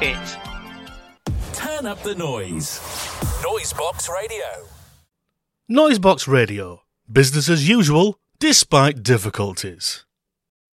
market. Turn up the noise. Noisebox Radio. Noisebox Radio. Business as usual, despite difficulties.